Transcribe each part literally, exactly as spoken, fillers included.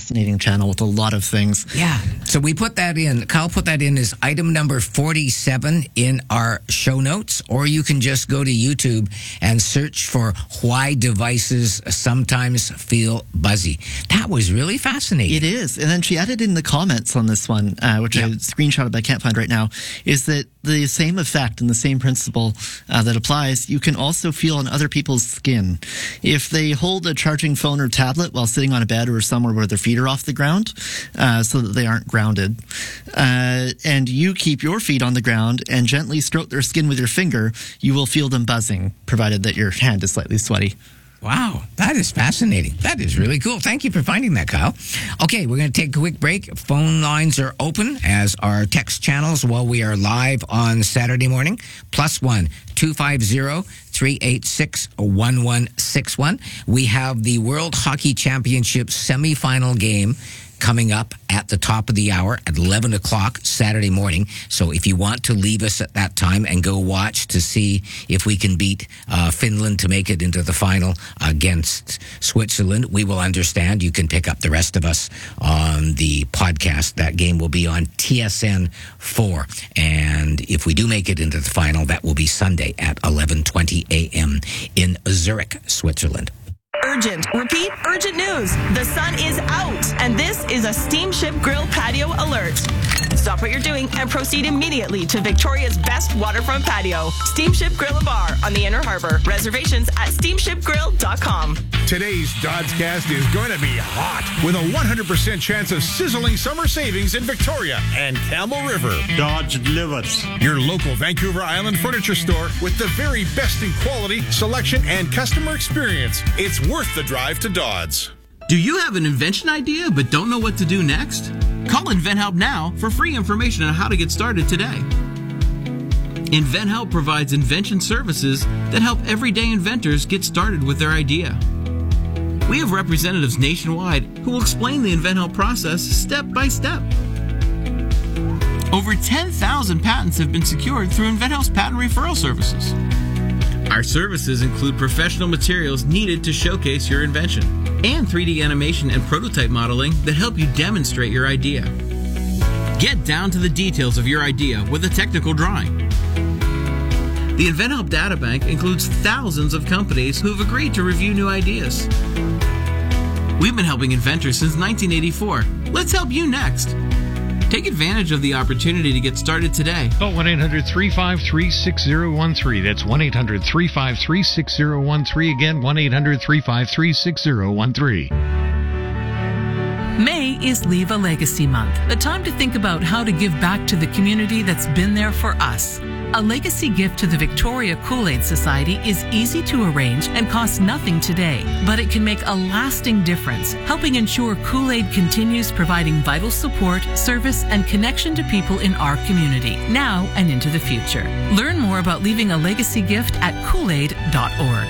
fascinating channel with a lot of things. Yeah. So we put that in. Kyle put that in as item number forty-seven in our show notes, or you can just go to YouTube and search for why devices sometimes feel buzzy. That was really fascinating. It is. And then she added in the comments on this one, uh, which Yep. I screenshotted but I can't find right now, is that the same effect and the same principle uh, that applies, you can also feel on other people's skin. If they hold a charging phone or tablet while sitting on a bed or somewhere where their feet are off the ground, uh, so that they aren't grounded, uh, and you keep your feet on the ground and gently stroke their skin with your finger, you will feel them buzzing, provided that your hand is slightly sweaty. Wow, that is fascinating. That is really cool. Thank you for finding that, Kyle. Okay, we're going to take a quick break. Phone lines are open, as are text channels, while we are live on Saturday morning. Plus one, two five zero, three eight six, one one six one. We have the World Hockey Championship semifinal game coming up at the top of the hour at eleven o'clock Saturday morning. So if you want to leave us at that time and go watch to see if we can beat uh, Finland to make it into the final against Switzerland, we will understand. You can pick up the rest of us on the podcast. That game will be on T S N four. And if we do make it into the final, that will be Sunday at eleven twenty a.m. in Zurich, Switzerland. Urgent, repeat, urgent news. The sun is out, and this is a Steamship Grill patio alert. Stop what you're doing and proceed immediately to Victoria's best waterfront patio, Steamship Grill and Bar on the Inner Harbor. Reservations at steamship grill dot com. Today's Dodscast is going to be hot with a one hundred percent chance of sizzling summer savings in Victoria and Camel River. Dodge delivers. Your local Vancouver Island furniture store with the very best in quality, selection, and customer experience. It's worth the drive to Dodds. Do you have an invention idea but don't know what to do next? Call InventHelp now for free information on how to get started today. InventHelp provides invention services that help everyday inventors get started with their idea. We have representatives nationwide who will explain the InventHelp process step by step. Over ten thousand patents have been secured through InventHelp's patent referral services. Our services include professional materials needed to showcase your invention and three D animation and prototype modeling that help you demonstrate your idea. Get down to the details of your idea with a technical drawing. The InventHelp Databank includes thousands of companies who have agreed to review new ideas. We've been helping inventors since nineteen eighty-four. Let's help you next. Take advantage of the opportunity to get started today. Call one eight hundred, three five three, six zero one three. That's one eight hundred, three five three, six zero one three. Again, one eight hundred, three five three, six zero one three. May is Leave a Legacy Month, a time to think about how to give back to the community that's been there for us. A legacy gift to the Victoria Kool-Aid Society is easy to arrange and costs nothing today, but it can make a lasting difference, helping ensure Kool-Aid continues providing vital support, service, and connection to people in our community, now and into the future. Learn more about leaving a legacy gift at kool aid dot org.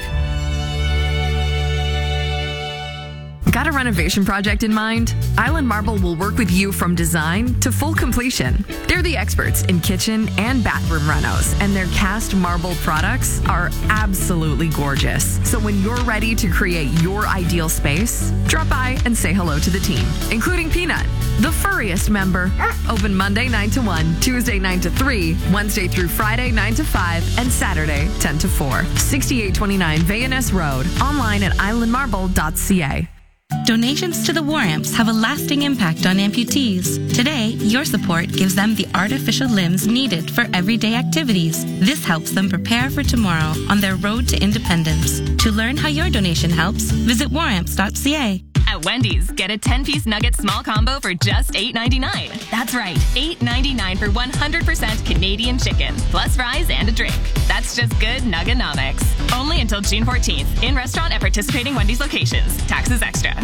Got a renovation project in mind? Island Marble will work with you from design to full completion. They're the experts in kitchen and bathroom renos, and their cast marble products are absolutely gorgeous. So when you're ready to create your ideal space, drop by and say hello to the team, including Peanut, the furriest member. Open Monday nine to one, Tuesday nine to three, Wednesday through Friday nine to five, and Saturday ten to four. sixty-eight twenty-nine Van Ness Road. Online at island marble dot c a. Donations to the War Amps have a lasting impact on amputees. Today, your support gives them the artificial limbs needed for everyday activities. This helps them prepare for tomorrow on their road to independence. To learn how your donation helps, visit war amps dot c a. At Wendy's, get a ten-piece nugget small combo for just eight ninety-nine. That's right, eight ninety-nine for one hundred percent Canadian chicken, plus fries and a drink. That's just good Nugganomics. Only until June fourteenth. In restaurant at participating Wendy's locations. Taxes extra.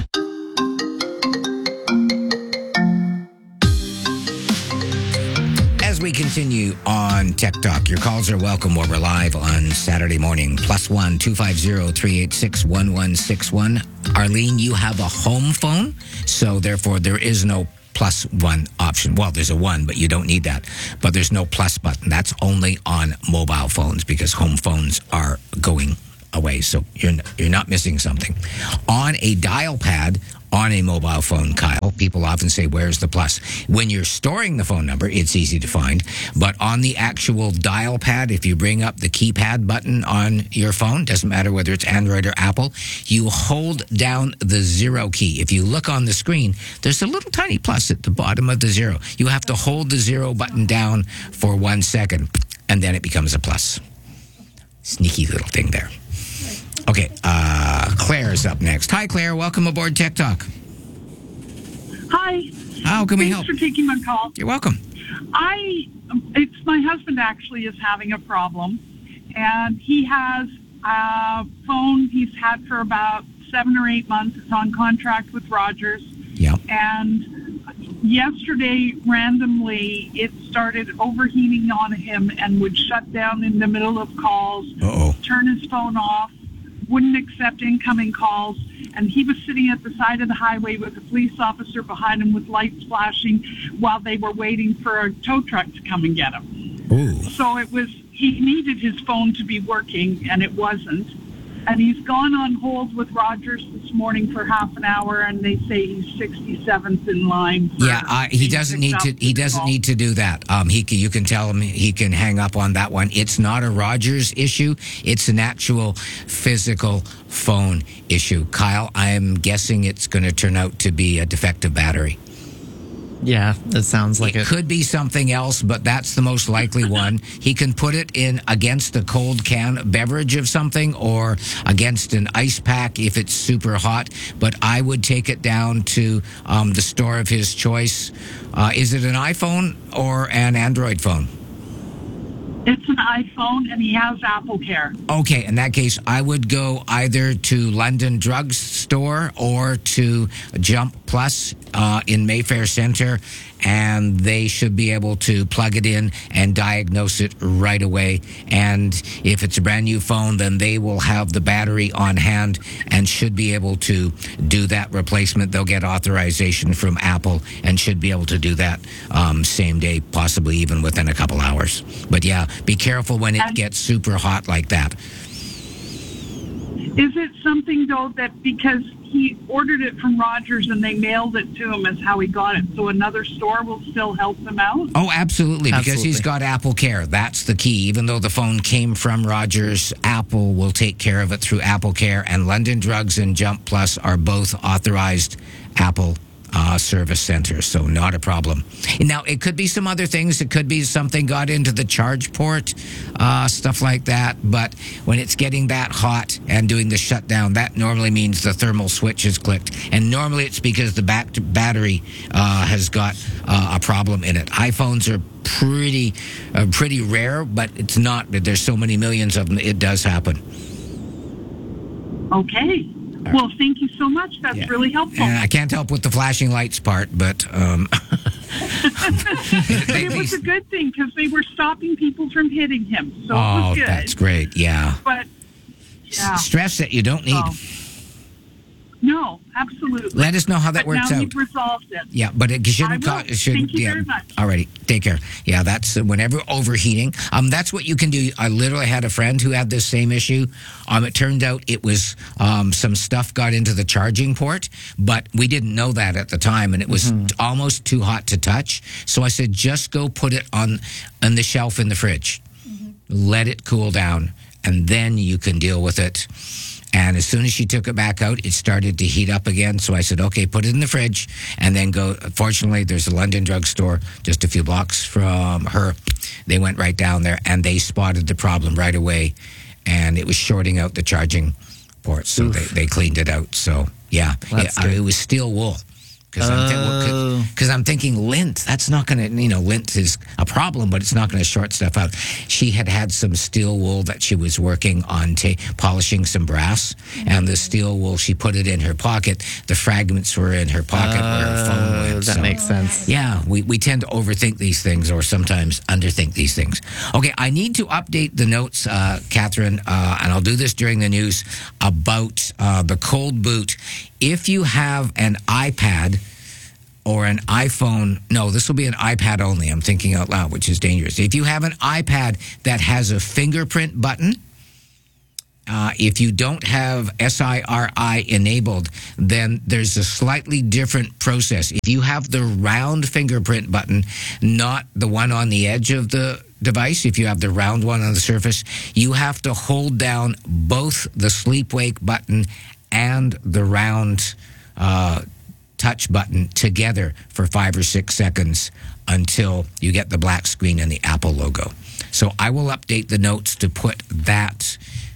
As we continue on Tech Talk, your calls are welcome while we're live on Saturday morning. Plus one, two five zero, three eight six, one one six one. Arlene, you have a home phone, so therefore there is no plus one option. Well, there's a one, but you don't need that. But there's no plus button. That's only on mobile phones because home phones are going away. So you're you're not missing something. On a dial pad on a mobile phone, Kyle, people often say, where's the plus? When you're storing the phone number, it's easy to find. But on the actual dial pad, if you bring up the keypad button on your phone, doesn't matter whether it's Android or Apple, you hold down the zero key. If you look on the screen, there's a little tiny plus at the bottom of the zero. You have to hold the zero button down for one second, and then it becomes a plus. Sneaky little thing there. Okay, uh, Claire's up next. Hi, Claire. Welcome aboard Tech Talk. Hi. How can we help? Thanks for taking my call. You're welcome. I, it's my husband actually is having a problem, and he has a phone he's had for about seven or eight months. It's on contract with Rogers. Yeah. And yesterday, randomly, it started overheating on him and would shut down in the middle of calls, Uh-oh. turn his phone off, wouldn't accept incoming calls, and he was sitting at the side of the highway with a police officer behind him with lights flashing while they were waiting for a tow truck to come and get him. Ooh. So it was, he needed his phone to be working, and it wasn't. And he's gone on hold with Rogers this morning for half an hour, and they say he's sixty-seventh in line. For Yeah, uh, he doesn't need to. He doesn't need to do that. Um, he can, you can tell him he can hang up on that one. It's not a Rogers issue. It's an actual physical phone issue. Kyle, I am guessing it's going to turn out to be a defective battery. Yeah, that sounds like it. It could be something else, but that's the most likely one. He can put it in against a cold can beverage of something or against an ice pack if it's super hot. But I would take it down to um, the store of his choice. Uh, is it an iPhone or an Android phone? It's an iPhone, and he has Apple Care. Okay, in that case, I would go either to London Drugs Store or to Jump Plus uh, in Mayfair Center, and they should be able to plug it in and diagnose it right away. And if it's a brand new phone, then they will have the battery on hand and should be able to do that replacement. They'll get authorization from Apple and should be able to do that um, same day, possibly even within a couple hours. But yeah, be careful when it gets super hot like that. Is it something, though, that because he ordered it from Rogers and they mailed it to him is how he got it, so another store will still help them out? Oh, absolutely, because Absolutely. he's got Apple Care. That's the key. Even though the phone came from Rogers, Apple will take care of it through Apple Care, and London Drugs and Jump Plus are both authorized Apple Uh, service centers, so not a problem. Now, it could be some other things. It could be something got into the charge port, uh, stuff like that. But when it's getting that hot and doing the shutdown, that normally means the thermal switch is clicked. And normally it's because the back battery uh, has got uh, a problem in it. iPhones are pretty, uh, pretty rare, but it's not. There's so many millions of them. It does happen. Okay. Well, thank you so much. That's Yeah. really helpful. And I can't help with the flashing lights part, but um, But it was a good thing because they were stopping people from hitting him, so it oh, was good. that's great. Yeah. But yeah. Stress that you don't need. Oh. No, absolutely. Let us know how that but works now out. You've resolved it. Yeah, but it shouldn't. I will. Co- it shouldn't. Thank you yeah. very much. Alrighty, take care. Yeah, that's uh, whenever overheating. Um, that's what you can do. I literally had a friend who had this same issue. Um, it turned out it was um some stuff got into the charging port, but we didn't know that at the time, and it was Mm-hmm. t- almost too hot to touch. So I said, just go put it on on the shelf in the fridge, let it cool down, and then you can deal with it. And as soon as she took it back out, it started to heat up again. So I said, okay, put it in the fridge and then go. Fortunately, there's a London Drug Store just a few blocks from her. They went right down there and they spotted the problem right away. And it was shorting out the charging port. So they, they cleaned it out. So, yeah, That's it, good. it was steel wool. Because I'm, Oh. th- 'cause I'm thinking lint, that's not going to, you know, lint is a problem, but it's not going to short stuff out. She had had some steel wool that she was working on ta- polishing some brass, and the steel wool, she put it in her pocket. The fragments were in her pocket where her phone Oh, went. that so- makes sense. Yeah, we, we tend to overthink these things or sometimes underthink these things. Okay, I need to update the notes, uh, Catherine, uh, and I'll do this during the news, about uh, the cold boot. If you have an iPad or an iPhone, no, this will be an iPad only, I'm thinking out loud, which is dangerous. If you have an iPad that has a fingerprint button, Uh, if you don't have S I R I enabled, then there's a slightly different process. If you have the round fingerprint button, not the one on the edge of the device, if you have the round one on the surface, you have to hold down both the sleep-wake button and the round uh, touch button together for five or six seconds until you get the black screen and the Apple logo. So I will update the notes to put that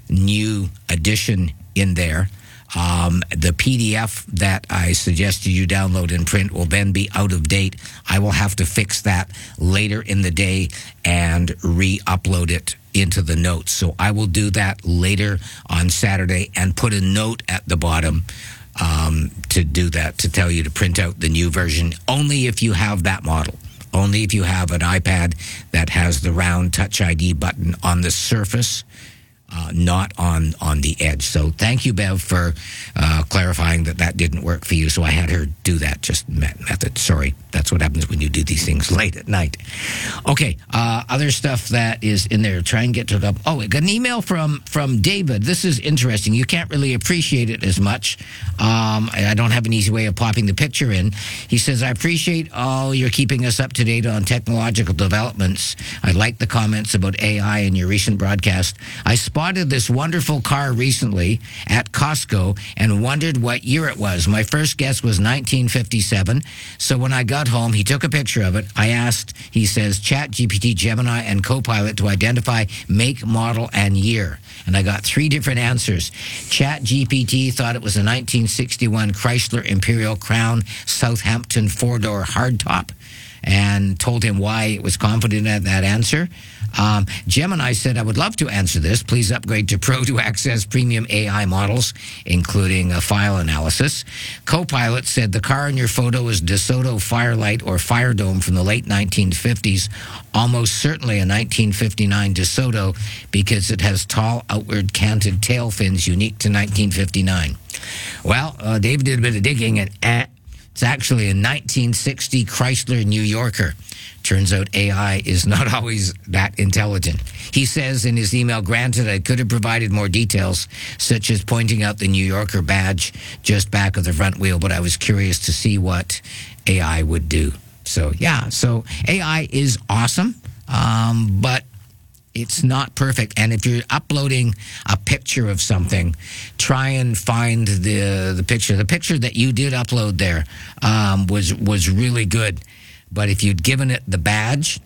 new addition in there. Um, the P D F that I suggested you download and print will then be out of date. I will have to fix that later in the day and re-upload it into the notes. So I will do that later on Saturday and put a note at the bottom um, to do that, to tell you to print out the new version, only if you have that model. Only if you have an iPad that has the round Touch I D button on the surface, uh, not on, on the edge. So thank you, Bev, for uh, clarifying that that didn't work for you. So I had her do that just method. Sorry. That's what happens when you do these things late at night. Okay. Uh, other stuff that is in there. Try and get to the... Oh, I got an email from, from David. This is interesting. You can't really appreciate it as much. Um, I don't have an easy way of popping the picture in. He says, I appreciate all you're keeping us up to date on technological developments. I like the comments about A I in your recent broadcast. I spotted this wonderful car recently at Costco and wondered what year it was. My first guess was nineteen fifty-seven. So when I got home, he took a picture of it. I asked, he says, ChatGPT, Gemini, and Copilot to identify make, model, and year. And I got three different answers. ChatGPT thought it was a nineteen sixty-one Chrysler Imperial Crown Southampton four-door hardtop and told him why it was confident at that answer. Um, Gemini said, I would love to answer this. Please upgrade to Pro to access premium A I models, including a file analysis. Copilot said, the car in your photo is DeSoto Firelight or Fire Dome from the late nineteen fifties. Almost certainly a nineteen fifty-nine DeSoto because it has tall, outward canted tail fins unique to nineteen fifty-nine. Well, uh, Dave did a bit of digging and eh, it's actually a nineteen sixty Chrysler New Yorker. Turns out A I is not always that intelligent. He says in his email, granted, I could have provided more details, such as pointing out the New Yorker badge just back of the front wheel, but I was curious to see what A I would do. So, yeah, so A I is awesome, um, but it's not perfect. And if you're uploading a picture of something, try and find the the picture. The picture that you did upload there um, was was really good. But if you'd given it the badge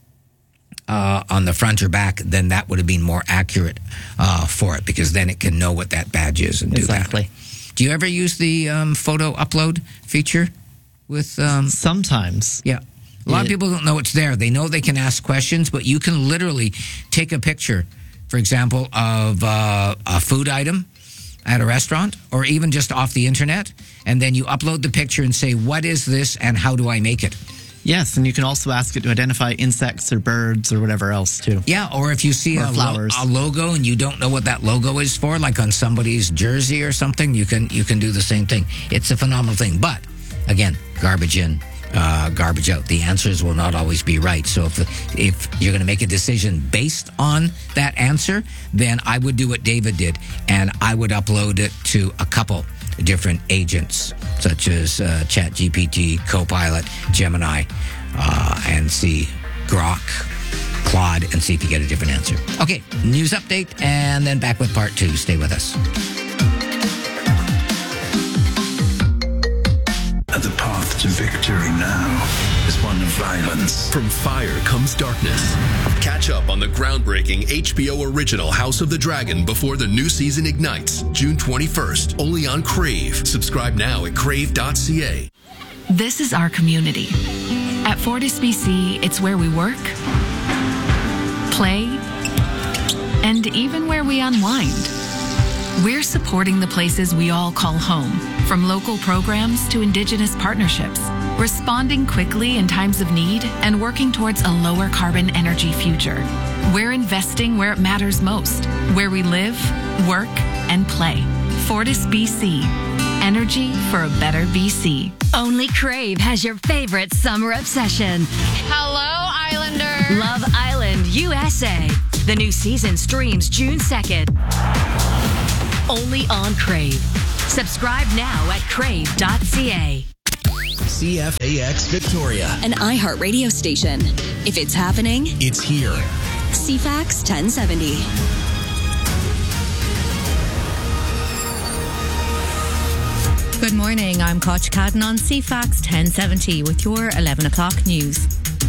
uh, on the front or back, then that would have been more accurate uh, for it, because then it can know what that badge is and do Exactly. that. Do you ever use the um, photo upload feature with... Um, Sometimes. Yeah. A lot of people don't know it's there. They know they can ask questions, but you can literally take a picture, for example, of uh, a food item at a restaurant or even just off the internet, and then you upload the picture and say, what is this and how do I make it? Yes, and you can also ask it to identify insects or birds or whatever else, too. Yeah, or if you see or a, flowers. Lo- a logo and you don't know what that logo is for, like on somebody's jersey or something, you can you can do the same thing. It's a phenomenal thing. But, again, garbage in, uh, garbage out. The answers will not always be right. So if if you're going to make a decision based on that answer, then I would do what David did, and I would upload it to a couple different agents, such as uh, ChatGPT, Copilot, Gemini, uh, and see Grok, Claude, and see if you get a different answer. Okay, news update, and then back with part two. Stay with us. The path to victory now is one of violence. From fire comes darkness. Catch up on the groundbreaking H B O original House of the Dragon before the new season ignites, June twenty-first, only on Crave. Subscribe now at crave dot c a. This is our community. At Fortis B C, it's where we work, play, and even where we unwind. We're supporting the places we all call home, from local programs to Indigenous partnerships, responding quickly in times of need and working towards a lower carbon energy future. We're investing where it matters most, where we live, work, and play. Fortis B C. Energy for a better B C. Only Crave has your favorite summer obsession. Hello, Islander. Love Island U S A. The new season streams June second. only on Crave. Subscribe now at crave dot c a. C F A X Victoria, an iHeart radio station. If it's happening, it's here. C FAX ten seventy. Good morning, I'm Koch Cadden on C FAX ten seventy with your eleven o'clock news.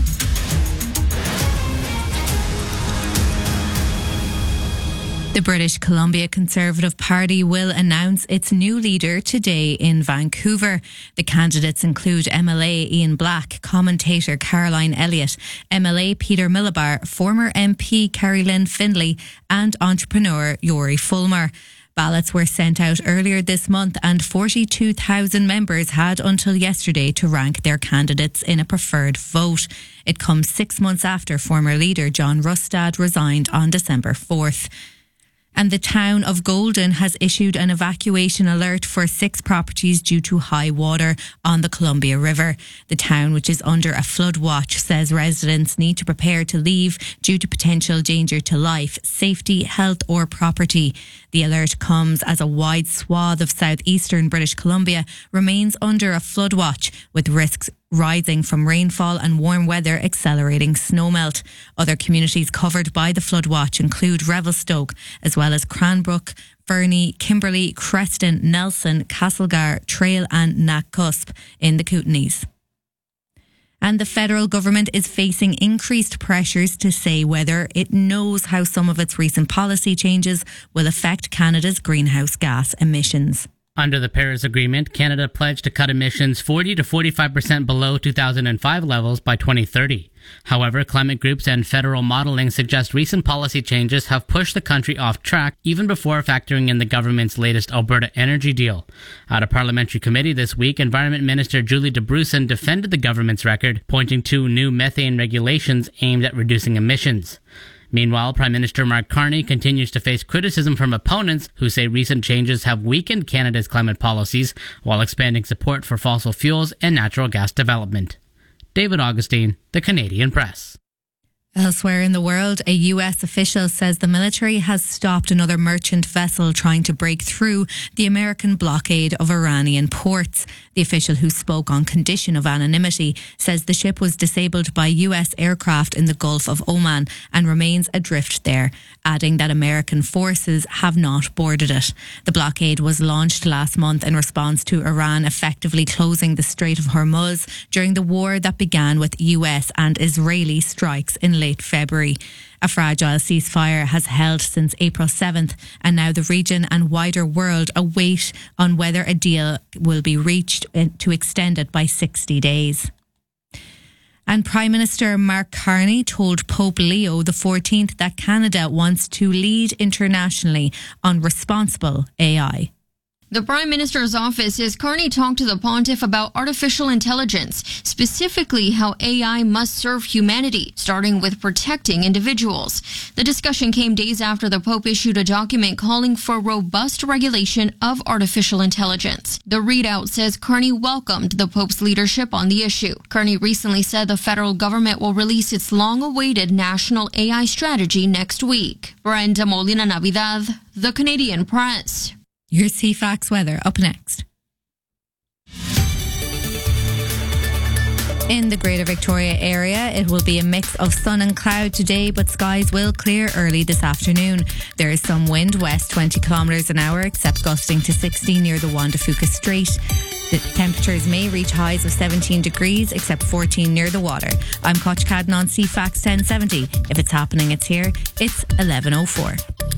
The British Columbia Conservative Party will announce its new leader today in Vancouver. The candidates include M L A Ian Black, commentator Caroline Elliott, M L A Peter Millibar, former M P Carrie Lynn Findlay and entrepreneur Yori Fulmer. Ballots were sent out earlier this month and forty-two thousand members had until yesterday to rank their candidates in a preferred vote. It comes six months after former leader John Rustad resigned on December fourth. And the town of Golden has issued an evacuation alert for six properties due to high water on the Columbia River. The town, which is under a flood watch, says residents need to prepare to leave due to potential danger to life, safety, health or property. The alert comes as a wide swath of southeastern British Columbia remains under a flood watch, with risks rising from rainfall and warm weather accelerating snowmelt. Other communities covered by the flood watch include Revelstoke, as well as Cranbrook, Fernie, Kimberley, Creston, Nelson, Castlegar, Trail and Nakusp in the Kootenays. And the federal government is facing increased pressures to say whether it knows how some of its recent policy changes will affect Canada's greenhouse gas emissions. Under the Paris Agreement, Canada pledged to cut emissions forty to forty-five percent below two thousand five levels by twenty thirty. However, climate groups and federal modeling suggest recent policy changes have pushed the country off track even before factoring in the government's latest Alberta energy deal. At a parliamentary committee this week, Environment Minister Julie DeBrusen defended the government's record, pointing to new methane regulations aimed at reducing emissions. Meanwhile, Prime Minister Mark Carney continues to face criticism from opponents who say recent changes have weakened Canada's climate policies while expanding support for fossil fuels and natural gas development. David Augustine, The Canadian Press. Elsewhere in the world, a U S official says the military has stopped another merchant vessel trying to break through the American blockade of Iranian ports. The official, who spoke on condition of anonymity, says the ship was disabled by U S aircraft in the Gulf of Oman and remains adrift there, adding that American forces have not boarded it. The blockade was launched last month in response to Iran effectively closing the Strait of Hormuz during the war that began with U S and Israeli strikes in late February. A fragile ceasefire has held since April seventh, and now the region and wider world await on whether a deal will be reached to extend it by sixty days. And Prime Minister Mark Carney told Pope Leo the fourteenth that Canada wants to lead internationally on responsible A I. The Prime Minister's office says Carney talked to the pontiff about artificial intelligence, specifically how A I must serve humanity, starting with protecting individuals. The discussion came days after the Pope issued a document calling for robust regulation of artificial intelligence. The readout says Carney welcomed the Pope's leadership on the issue. Carney recently said the federal government will release its long-awaited national A I strategy next week. Brenda Molina Navidad, The Canadian Press. Your C FAX weather up next. In the Greater Victoria area, it will be a mix of sun and cloud today, but skies will clear early this afternoon. There is some wind, west twenty kilometres an hour, except gusting to sixty near the Juan de Fuca Strait. The temperatures may reach highs of seventeen degrees, except fourteen near the water. I'm Koch Cadden on C FAX ten seventy. If it's happening, it's here. It's eleven oh four.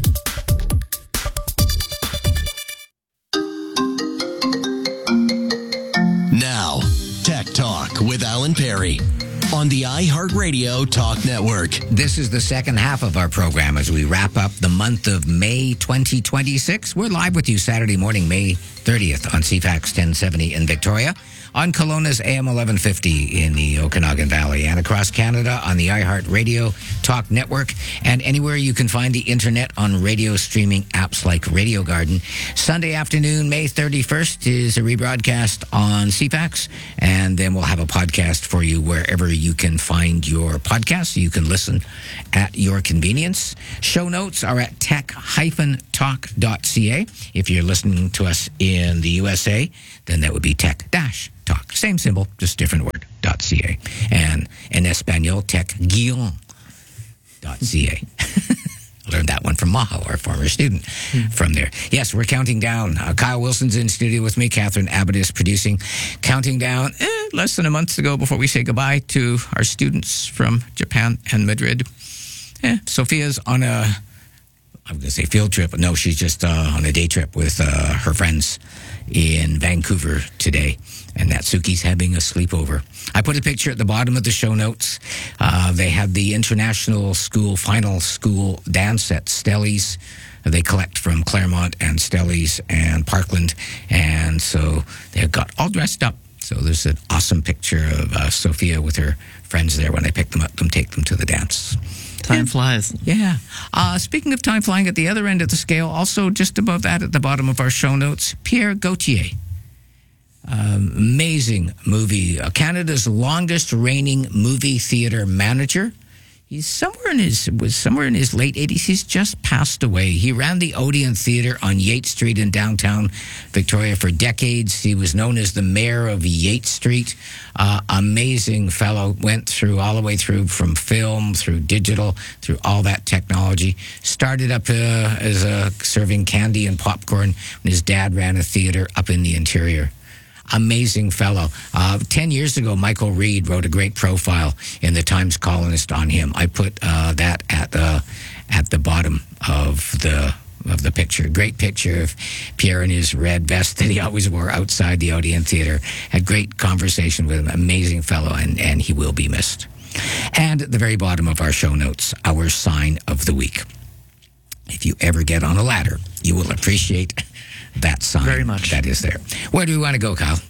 Now, Tech Talk with Alan Perry on the iHeartRadio Talk Network. This is the second half of our program as we wrap up the month of May twenty twenty-six. We're live with you Saturday morning, May thirtieth on C FAX ten seventy in Victoria, on Kelowna's A M eleven fifty in the Okanagan Valley, and across Canada on the iHeartRadio Talk Network, and anywhere you can find the internet on radio streaming apps like Radio Garden. Sunday afternoon, May thirty-first, is a rebroadcast on C FAX, and then we'll have a podcast for you wherever you can find your podcast, so you can listen at your convenience. Show notes are at tech dash talk dot c a. If you're listening to us in the U S A, then that would be tech dash talk. Same symbol, just different word, .ca. And in Espanol, tech guion dot c a. Learned that one from Maha, our former student from there. Yes, we're counting down. Uh, Kyle Wilson's in studio with me. Catherine Abbott is producing. Counting down eh, less than a month to go before we say goodbye to our students from Japan and Madrid. Eh, Sophia's on a, I'm going to say field trip. No, she's just uh, on a day trip with uh, her friends in Vancouver today. And Natsuki's having a sleepover. I put a picture at the bottom of the show notes. Uh, they had the International School Final School dance at Stelli's. They collect from Claremont and Stelli's and Parkland. And so they got all dressed up. So there's an awesome picture of uh, Sophia with her friends there when I pick them up, come take them to the dance. Time flies. Yeah. Uh, speaking of time flying, at the other end of the scale, also just above that at the bottom of our show notes, Pierre Gauthier. Um, amazing movie. Uh, Canada's longest reigning movie theater manager. He's somewhere in his was somewhere in his late eighties. He's just passed away. He ran the Odeon Theater on Yates Street in downtown Victoria for decades. He was known as the mayor of Yates Street. Uh, amazing fellow. Went through all the way through from film through digital through all that technology. Started up uh, as a serving candy and popcorn when his dad ran a theater up in the interior. Amazing fellow. Uh, ten years ago, Michael Reed wrote a great profile in the Times Colonist on him. I put uh, that at the at the bottom of the of the picture. Great picture of Pierre in his red vest that he always wore outside the Odeon Theater. Had great conversation with him. Amazing fellow, and, and he will be missed. And at the very bottom of our show notes, our sign of the week. If you ever get on a ladder, you will appreciate that sign. Very much. That is there. Where do we want to go, Kyle?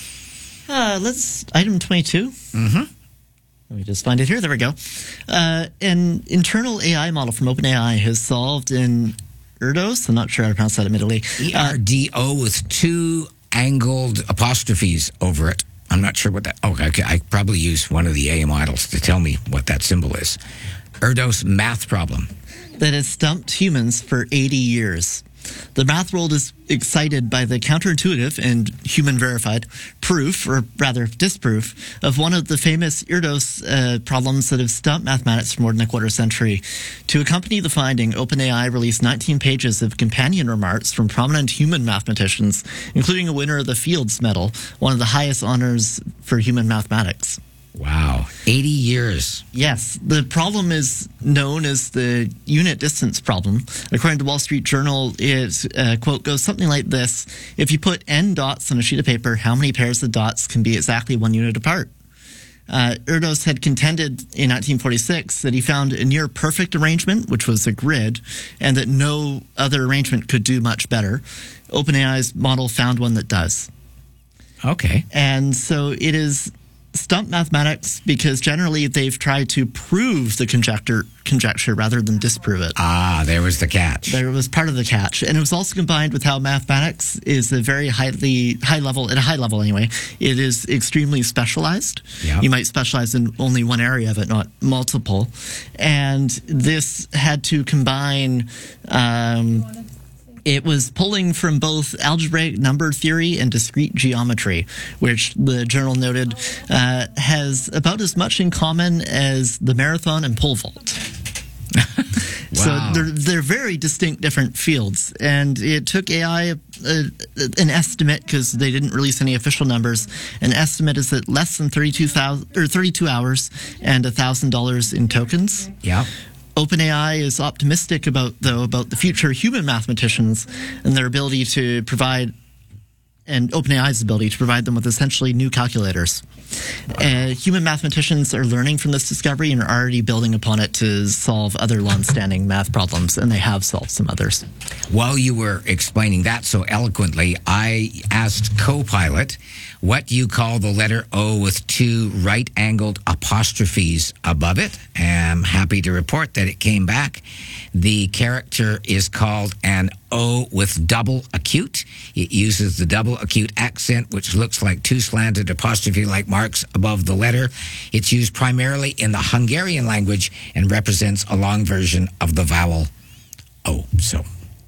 Uh, let's, item twenty-two. Mm-hmm. Let me just find it here. There we go. Uh, an internal A I model from OpenAI has solved in Erdos. I'm not sure how to pronounce that, admittedly. E R D O with two angled apostrophes over it. I'm not sure what that... Oh, okay. I probably use one of the A I models to tell me what that symbol is. Erdos math problem. That has stumped humans for eighty years. The math world is excited by the counterintuitive and human-verified proof, or rather disproof, of one of the famous Erdos uh, problems that have stumped mathematics for more than a quarter century. To accompany the finding, OpenAI released nineteen pages of companion remarks from prominent human mathematicians, including a winner of the Fields Medal, one of the highest honors for human mathematics. Wow. eighty years. Yes. The problem is known as the unit distance problem. According to Wall Street Journal, it, uh, quote, goes something like this. If you put n dots on a sheet of paper, how many pairs of dots can be exactly one unit apart? Uh, Erdos had contended in nineteen forty-six that he found a near perfect arrangement, which was a grid, and that no other arrangement could do much better. OpenAI's model found one that does. Okay. And so it is stumped mathematics because generally they've tried to prove the conjecture conjecture rather than disprove it. Ah, there was the catch. There was part of the catch. And it was also combined with how mathematics is a very highly high level, at a high level anyway, it is extremely specialized. Yep. You might specialize in only one area of it, not multiple. And this had to combine um, it was pulling from both algebraic number theory and discrete geometry, which the journal noted uh, has about as much in common as the marathon and pole vault. Wow. So they're, they're very distinct different fields. And it took A I a, a, an estimate, because they didn't release any official numbers. An estimate is that less than thirty-two thousand or thirty-two hours and one thousand dollars in tokens. Yeah. OpenAI is optimistic about, though, about the future human mathematicians and their ability to provide, and OpenAI's ability to provide them with essentially new calculators. Uh, human mathematicians are learning from this discovery and are already building upon it to solve other long-standing math problems, and they have solved some others. While you were explaining that so eloquently, I asked Copilot, what do you call the letter O with two right-angled apostrophes above it? I'm happy to report that it came back. The character is called an O with double acute. It uses the double acute accent, which looks like two slanted apostrophe-like marks above the letter. It's used primarily in the Hungarian language and represents a long version of the vowel O. So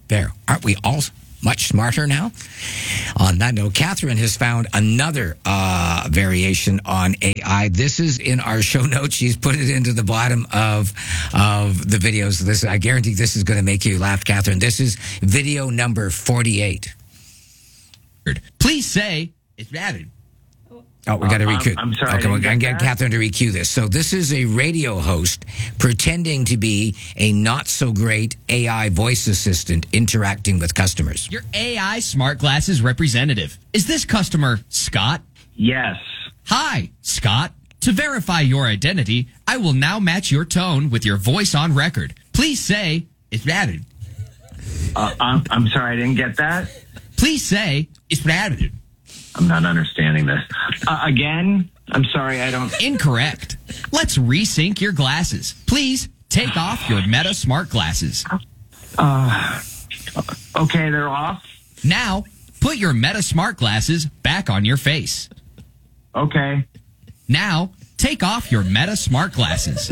There. Aren't we all much smarter now? On that note, Catherine has found another uh, variation on A I. This is in our show notes. She's put it into the bottom of of the videos. This, I guarantee this is going to make you laugh, Catherine. This is video number forty-eight. Please say it's added. Oh, we got to Uh, recue. I'm- I'm sorry, I Okay, we're didn't going to get get that. Catherine to recue this. So this is a radio host pretending to be a not-so-great A I voice assistant interacting with customers. Your A I smart glasses representative. Is this customer Scott? Yes. Hi, Scott. To verify your identity, I will now match your tone with your voice on record. Please say it's added. Uh, I'm, I'm sorry, I didn't get that. Please say it's added. I'm not understanding this. Uh, again? I'm sorry, I don't... Incorrect. Let's resync your glasses. Please take off your Meta smart glasses. Uh, okay, they're off. Now, put your Meta smart glasses back on your face. Okay. Now, take off your Meta smart glasses.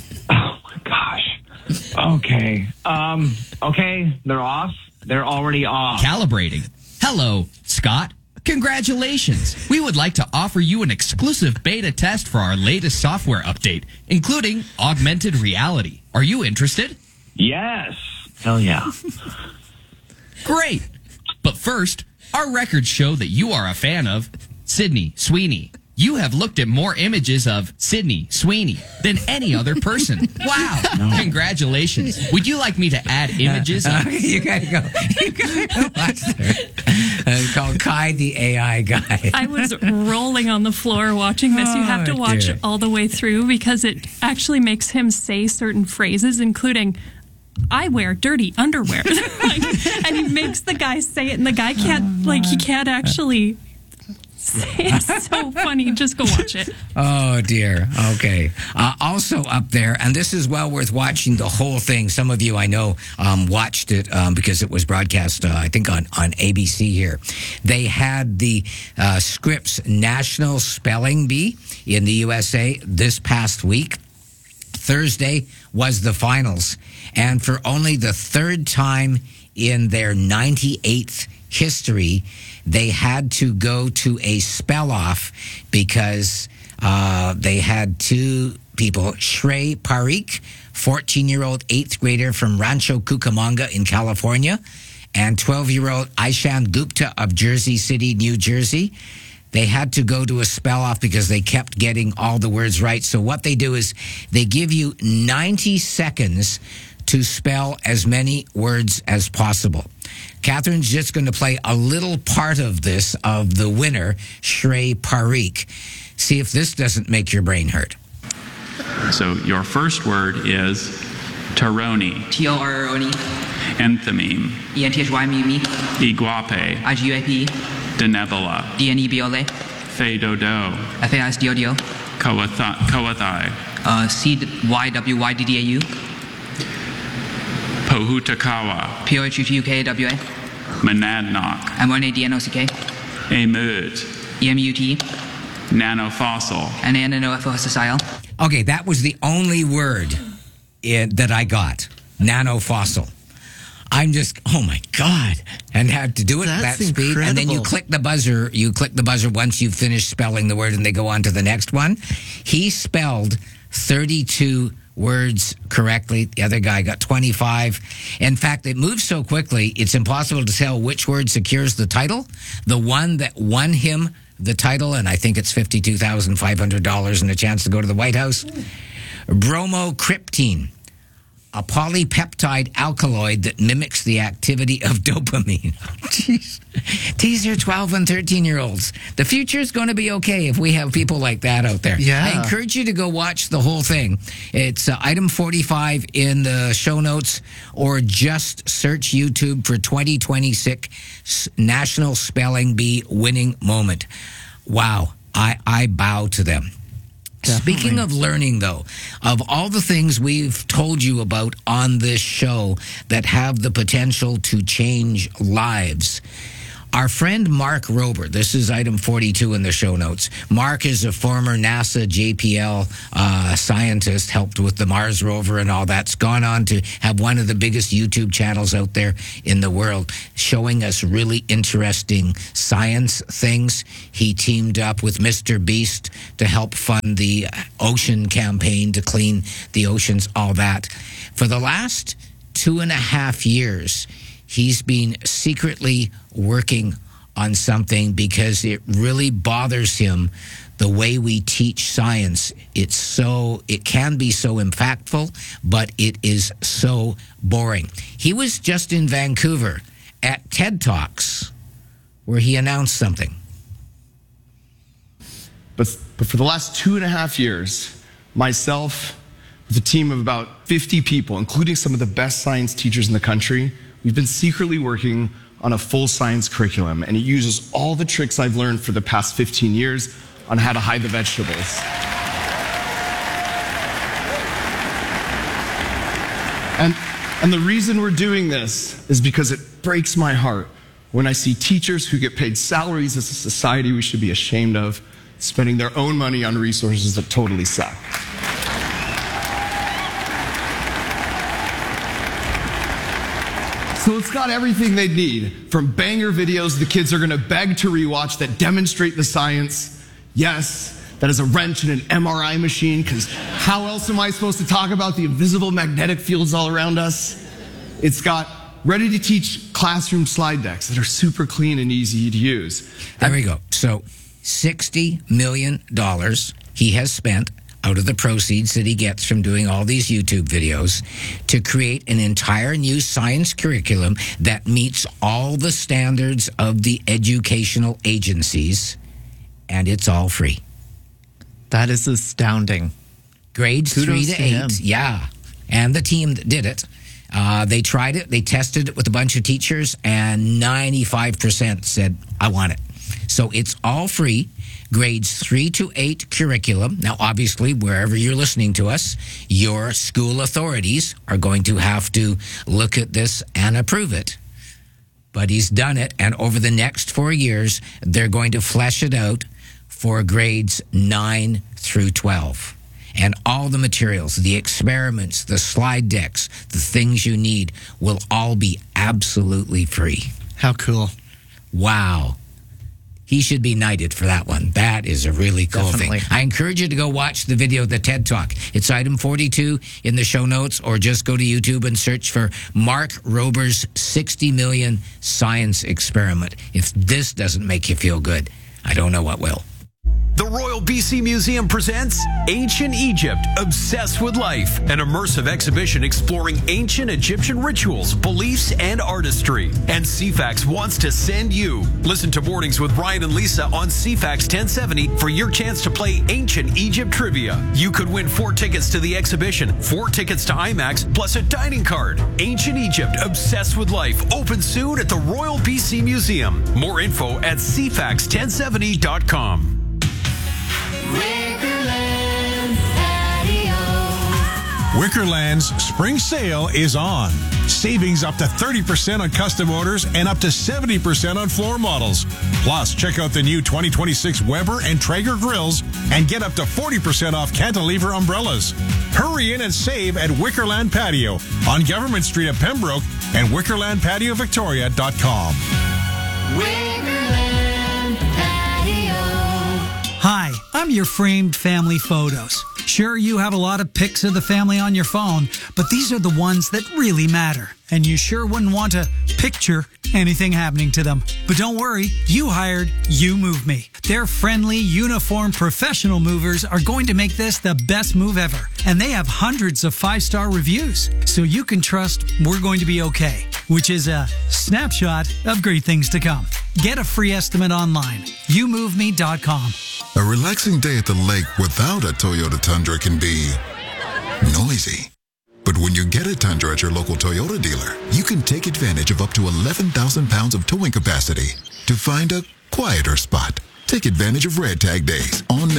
Okay. Um, okay, they're off. They're already off. Calibrating. Hello, Scott. Congratulations. We would like to offer you an exclusive beta test for our latest software update, including augmented reality. Are you interested? Yes. Hell yeah. Great. But first, our records show that you are a fan of Sydney Sweeney. You have looked at more images of Sydney Sweeney than any other person. Wow. No. Congratulations. Would you like me to add images? Uh, of- uh, you gotta go. You gotta go watch there. Uh, it's called Kai the A I guy. I was rolling on the floor watching this. You have to Oh, watch dear. all the way through because it actually makes him say certain phrases, including, I wear dirty underwear. Like, and he makes the guy say it, and the guy can't, like, he can't actually say it. It's so funny. Just go watch it. Oh, dear. Okay. Uh, also up there, and this is well worth watching the whole thing. Some of you, I know, um, watched it um, because it was broadcast, uh, I think, on, on A B C here. They had the uh, Scripps National Spelling Bee in the U S A this past week. Thursday was the finals. And for only the third time in their ninety-eighth history, they had to go to a spell-off because uh, they had two people, Shrey Parikh, fourteen-year-old eighth grader from Rancho Cucamonga in California, and twelve-year-old Aishan Gupta of Jersey City, New Jersey. They had to go to a spell-off because they kept getting all the words right. So what they do is they give you ninety seconds to spell as many words as possible. Catherine's just going to play a little part of this, of the winner, Shrey Parikh. See if this doesn't make your brain hurt. So your first word is Taroni. T O R O N E. Enthymeme. E N T H Y M E M E. Iguape. I G U A P E. Denebola. D N E B O L A. Fedodo. F A I S D O D O. Coathai. Coathai. Uh, C Y W Y D D A U. Pohutakawa. P O H U T U K A W A. Monadnock. M O N A D N O C K. Emut. E M U T E. Nanofossil. N A N N O F O S S I L. Okay, that was the only word in, that I got. Nanofossil. I'm just, oh my God, and had to do it at That's that speed. And then you incredible. click the buzzer, you click the buzzer once you've finished spelling the word and they go on to the next one. He spelled thirty-two words correctly. The other guy got twenty-five. In fact, it moves so quickly, it's impossible to tell which word secures the title. The one that won him the title, and I think it's fifty-two thousand five hundred dollars and a chance to go to the White House, bromocriptine, a polypeptide alkaloid that mimics the activity of dopamine. Jeez. These are twelve and thirteen-year-olds. The future's going to be okay if we have people like that out there. Yeah. I encourage you to go watch the whole thing. It's uh, item forty-five in the show notes, or just search YouTube for twenty twenty-six National Spelling Bee winning moment. Wow. I, I bow to them. Definitely. Speaking of learning, though, of all the things we've told you about on this show that have the potential to change lives, Our friend Mark Rober, this is item forty-two in the show notes. Mark is a former NASA J P L uh, scientist, helped with the Mars rover and all that's gone on to have one of the biggest YouTube channels out there in the world, showing us really interesting science things. He teamed up with Mister Beast to help fund the ocean campaign to clean the oceans, all that. For the last two and a half years, he's been secretly working on something because it really bothers him the way we teach science. It's so, it can be so impactful, but it is so boring. He was just in Vancouver at TED Talks where he announced something. But, but for the last two and a half years, myself, with a team of about fifty people, including some of the best science teachers in the country, we've been secretly working on a full science curriculum, and it uses all the tricks I've learned for the past fifteen years on how to hide the vegetables. And, and the reason we're doing this is because it breaks my heart when I see teachers who get paid salaries as a society we should be ashamed of, spending their own money on resources that totally suck. So it's got everything they need, from banger videos the kids are going to beg to rewatch that demonstrate the science. Yes, that is a wrench in an M R I machine, because how else am I supposed to talk about the invisible magnetic fields all around us? It's got ready-to-teach classroom slide decks that are super clean and easy to use. There we go. So sixty million dollars he has spent out of the proceeds that he gets from doing all these YouTube videos to create an entire new science curriculum that meets all the standards of the educational agencies, and it's all free. That is astounding. Grades Kudos three to, to eight, him. yeah. And the team that did it, uh, they tried it, they tested it with a bunch of teachers, and ninety-five percent said, I want it. So it's all free. Grades three to eight curriculum. Now, obviously, wherever you're listening to us, your school authorities are going to have to look at this and approve it. But he's done it, and over the next four years, they're going to flesh it out for grades nine through twelve. And all the materials, the experiments, the slide decks, the things you need will all be absolutely free. How cool. Wow. He should be knighted for that one. That is a really cool Definitely. thing. I encourage you to go watch the video, the TED Talk. It's item forty-two in the show notes, or just go to YouTube and search for Mark Rober's sixty million science experiment. If this doesn't make you feel good, I don't know what will. The Royal B C Museum presents Ancient Egypt, Obsessed with Life, an immersive exhibition exploring ancient Egyptian rituals, beliefs, and artistry. And C FAX wants to send you. Listen to Mornings with Ryan and Lisa on C FAX ten seventy for your chance to play Ancient Egypt trivia. You could win four tickets to the exhibition, four tickets to IMAX, plus a dining card. Ancient Egypt, Obsessed with Life, open soon at the Royal B C Museum. More info at c fax ten seventy dot com. Wickerland's spring sale is on. Savings up to thirty percent on custom orders and up to seventy percent on floor models. Plus, check out the new twenty twenty-six Weber and Traeger grills and get up to forty percent off cantilever umbrellas. Hurry in and save at Wickerland Patio on Government Street at Pembroke and wickerland patio victoria dot com. Wickerland Patio. Hi, I'm your framed family photos. Sure, you have a lot of pics of the family on your phone, but these are the ones that really matter. And you sure wouldn't want to picture anything happening to them. But don't worry, you hired You Move Me. Their friendly, uniformed, professional movers are going to make this the best move ever. And they have hundreds of five-star reviews, so you can trust we're going to be okay, which is a snapshot of great things to come. Get a free estimate online, you move me dot com. A relaxing day at the lake without a Toyota Tundra can be noisy. But when you get a Tundra at your local Toyota dealer, you can take advantage of up to eleven thousand pounds of towing capacity to find a quieter spot. Take advantage of Red Tag Days on now.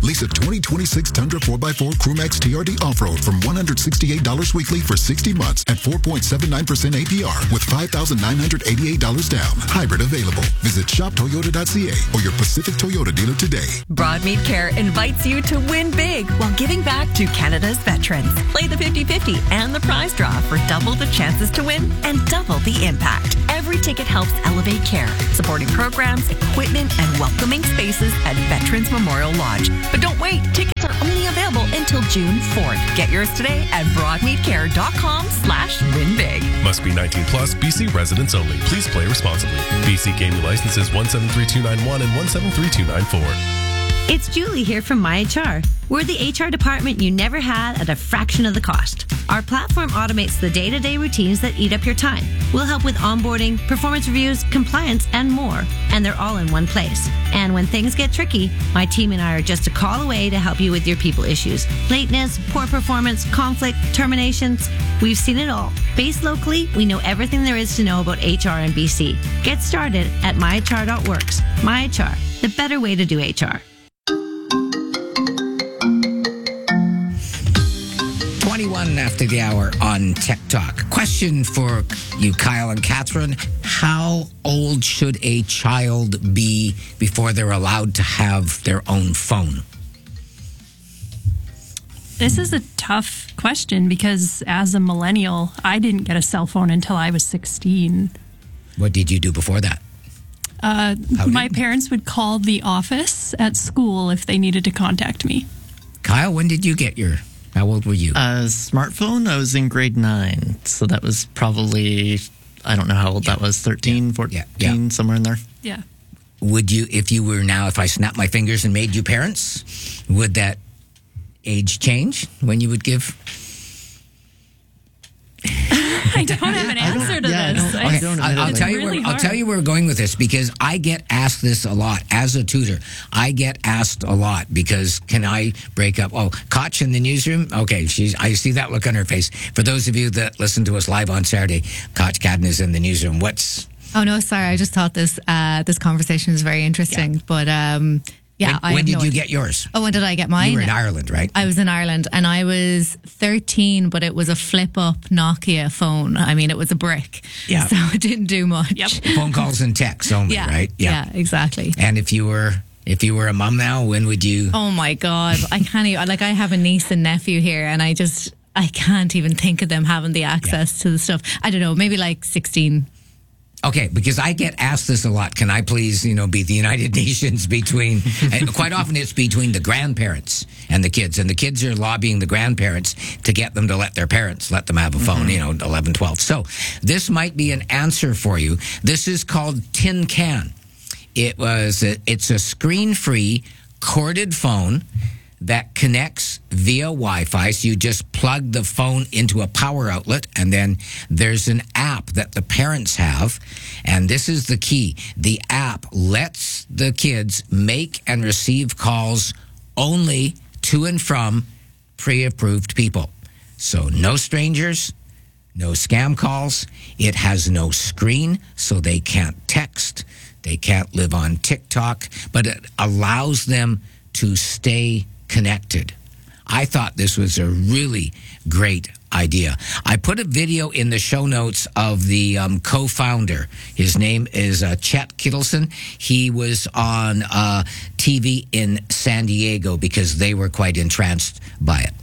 Lease a twenty twenty-six Tundra four by four Crewmax T R D Off-Road from one hundred sixty-eight dollars weekly for sixty months at four point seven nine percent A P R with five thousand nine hundred eighty-eight dollars down. Hybrid available. Visit shop toyota dot c a or your Pacific Toyota dealer today. Broadmead Care invites you to win big while giving back to Canada's veterans. Play the fifty-fifty and the prize draw for double the chances to win and double the impact. Every ticket helps elevate care, supporting programs, equipment, and welcoming spaces at Veterans Memorial Lodge. But don't wait. Tickets are only available until June fourth. Get yours today at broadmeadcare.com slash win big. Must be nineteen plus, B C residents only. Please play responsibly. B C Gaming Licenses one seven three two nine one and one seven three two nine four. It's Julie here from MyHR. We're the H R department you never had at a fraction of the cost. Our platform automates the day-to-day routines that eat up your time. We'll help with onboarding, performance reviews, compliance, and more. And they're all in one place. And when things get tricky, my team and I are just a call away to help you with your people issues. Lateness, poor performance, conflict, terminations. We've seen it all. Based locally, we know everything there is to know about H R in B C. Get started at my h r dot works. MyHR, the better way to do H R. twenty-one after the hour on Tech Talk. Question for you, Kyle and Catherine. How old should a child be before they're allowed to have their own phone? This is a tough question because as a millennial, I didn't get a cell phone until I was sixteen. What did you do before that? Uh, my parents would call the office at school if they needed to contact me. Kyle, when did you get your... How old were you? Uh, smartphone, I was in grade nine. So that was probably, I don't know how old yeah. that was, thirteen, fourteen, yeah. Yeah. somewhere in there. Yeah. Would you, if you were now, if I snapped my fingers and made you parents, would that age change when you would give? I don't have an answer to yeah, this. I don't, I, I'll tell you really where I'll tell you where we're going with this because I get asked this a lot as a tutor. I get asked a lot because can I break up? Oh, Koch in the newsroom. Okay, she's. I see that look on her face. For those of you that listen to us live on Saturday, Koch Cadden is in the newsroom. What's? Oh no, sorry. I just thought this uh, this conversation was very interesting, yeah. but. Um, Yeah, when, I when did no you idea. get yours? Oh, when did I get mine? You were in Ireland, right? I was in Ireland and I was thirteen, but it was a flip-up Nokia phone. I mean, it was a brick. Yeah. So it didn't do much. Yep. Phone calls and texts only, yeah. right? Yeah. yeah, exactly. And if you were if you were a mum now, when would you? Oh my God, I can't even, like I have a niece and nephew here and I just, I can't even think of them having the access yeah. to the stuff. I don't know, maybe like sixteen. Okay, because I get asked this a lot. Can I please, you know, be the United Nations between, and quite often it's between the grandparents and the kids. And the kids are lobbying the grandparents to get them to let their parents let them have a phone, mm-hmm. you know, eleven, twelve. So this might be an answer for you. This is called Tin Can. It was, a, it's a screen-free corded phone that connects via Wi-Fi. So you just plug the phone into a power outlet, and then there's an app that the parents have. And this is the key. The app lets the kids make and receive calls only to and from pre-approved people. So no strangers, no scam calls. It has no screen, so they can't text. They can't live on TikTok, but it allows them to stay connected. I thought this was a really great idea. I put a video in the show notes of the um, co-founder. His name is uh, Chet Kittleson. He was on uh, T V in San Diego because they were quite entranced by it.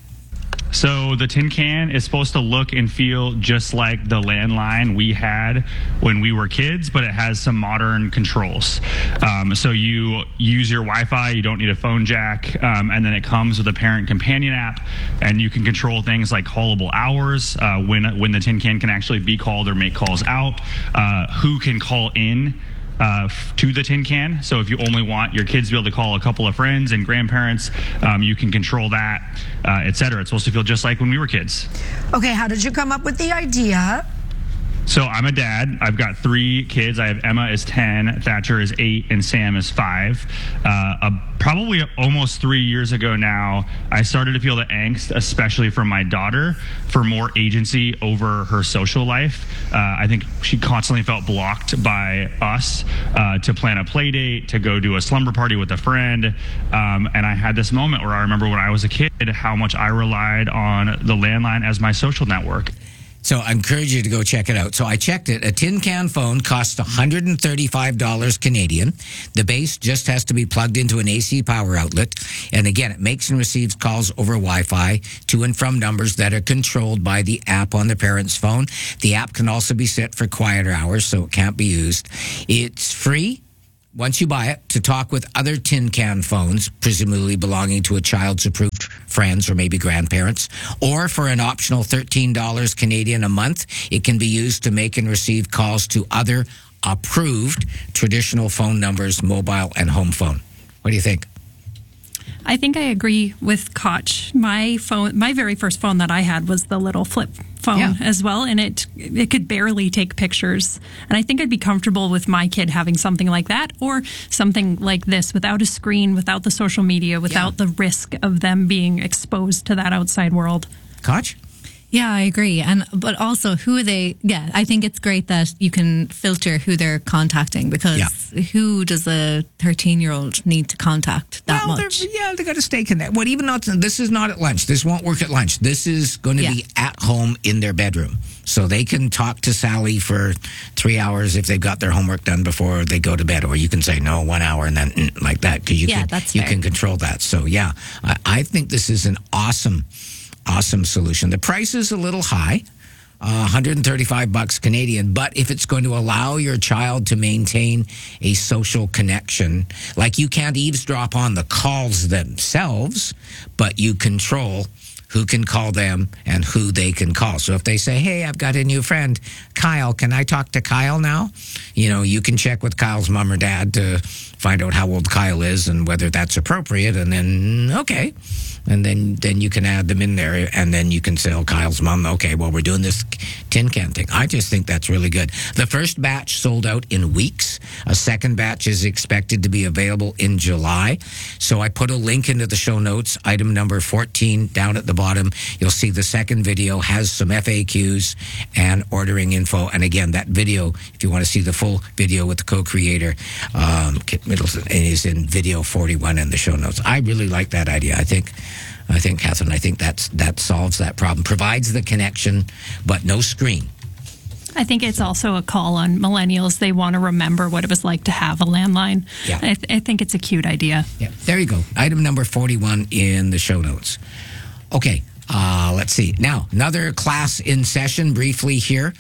So the Tin Can is supposed to look and feel just like the landline we had when we were kids, but it has some modern controls. Um, so you use your Wi-Fi, you don't need a phone jack, um, and then it comes with a parent companion app, and you can control things like callable hours, uh, when when the Tin Can can actually be called or make calls out, uh, who can call in Uh, f- to the Tin Can. So if you only want your kids to be able to call a couple of friends and grandparents, um, you can control that, uh, et cetera. It's supposed to feel just like when we were kids. Okay, how did you come up with the idea? So I'm a dad. I've got three kids. I have Emma is ten, Thatcher is eight, and Sam is five. Uh, a, probably almost three years ago now, I started to feel the angst, especially from my daughter, for more agency over her social life. Uh, I think she constantly felt blocked by us uh, to plan a play date, to go do a slumber party with a friend. Um, and I had this moment where I remember when I was a kid, how much I relied on the landline as my social network. So I encourage you to go check it out. So I checked it. A tin can phone costs one hundred thirty-five dollars Canadian. The base just has to be plugged into an A C power outlet. And again, it makes and receives calls over Wi-Fi to and from numbers that are controlled by the app on the parent's phone. The app can also be set for quieter hours, so it can't be used. It's free once you buy it to talk with other tin can phones, presumably belonging to a child's approved friends or maybe grandparents, or for an optional thirteen dollars Canadian a month, it can be used to make and receive calls to other approved traditional phone numbers, mobile and home phone. What do you think? I think I agree with Koch. My phone, my very first phone that I had was the little flip phone yeah. as well, and it it could barely take pictures. And I think I'd be comfortable with my kid having something like that, or something like this, without a screen, without the social media, without yeah. the risk of them being exposed to that outside world. Koch? Yeah, I agree. And but also who are they? Yeah, I think it's great that you can filter who they're contacting, because yeah. who does a thirteen-year-old need to contact that well, much? Yeah, they got to stay connected. What even not? This is not at lunch. This won't work at lunch. This is going to yeah. be at home in their bedroom, so they can talk to Sally for three hours if they've got their homework done before they go to bed, or you can say no, one hour, and then mm, like that, because you yeah, can that's you fair. can control that. So yeah, I, I think this is an awesome. Awesome solution. The price is a little high, uh, one hundred thirty-five bucks Canadian, but if it's going to allow your child to maintain a social connection, like you can't eavesdrop on the calls themselves, but you control who can call them and who they can call. So if they say, hey, I've got a new friend, Kyle, can I talk to Kyle now? You know, you can check with Kyle's mom or dad to find out how old Kyle is and whether that's appropriate, and then, okay. And then, then you can add them in there, and then you can say, oh, Kyle's mom, okay, well, we're doing this tin can thing. I just think that's really good. The first batch sold out in weeks. A second batch is expected to be available in July. So I put a link into the show notes, item number fourteen, down at the bottom. You'll see the second video has some F A Qs and ordering info. And again, that video, if you want to see the full video with the co-creator, um, Kit Middleton, is in video forty-one in the show notes. I really like that idea. I think... I think, Catherine, I think that's, that solves that problem. Provides the connection, but no screen. I think it's also a call on millennials. They want to remember what it was like to have a landline. Yeah. I, th- I think it's a cute idea. Yeah, there you go. Item number forty-one in the show notes. Okay, uh, let's see. Now, another class in session briefly here.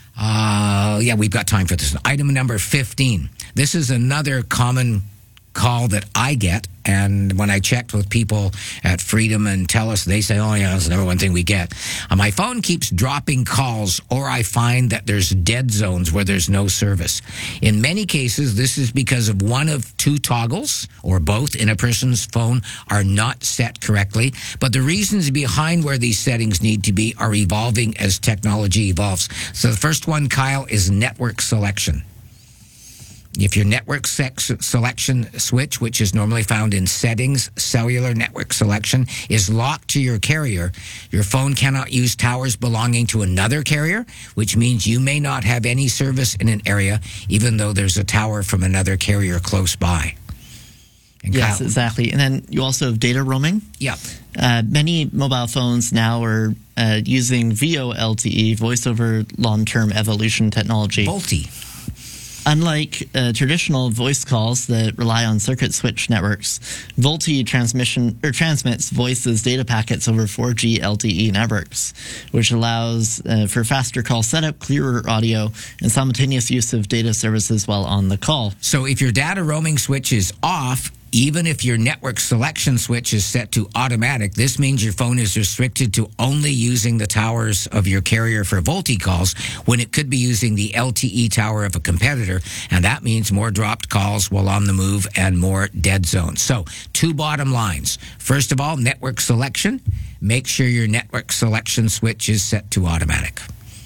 Uh, yeah, we've got time for this. Item number fifteen. This is another common call that I get, and when I checked with people at Freedom and TELUS, they say, oh yeah, that's the number one thing we get. Uh, my phone keeps dropping calls, or I find that there's dead zones where there's no service. In many cases, this is because of one of two toggles, or both, in a person's phone are not set correctly, but the reasons behind where these settings need to be are evolving as technology evolves. So the first one, Kyle, is network selection. If your network sex selection switch, which is normally found in settings, cellular network selection, is locked to your carrier, your phone cannot use towers belonging to another carrier, which means you may not have any service in an area, even though there's a tower from another carrier close by. And yes, Kyle, exactly. And then you also have data roaming. Yep. Uh, many mobile phones now are uh, using V O L T E, Voice over Long-Term Evolution technology. VoLTE. Unlike uh, traditional voice calls that rely on circuit switch networks, VoLTE transmission or transmits voices data packets over four G L T E networks, which allows uh, for faster call setup, clearer audio, and simultaneous use of data services while on the call. So if your data roaming switch is off, even if your network selection switch is set to automatic, this means your phone is restricted to only using the towers of your carrier for VoLTE calls when it could be using the L T E tower of a competitor, and that means more dropped calls while on the move and more dead zones. So, two bottom lines. First of all, network selection. Make sure your network selection switch is set to automatic.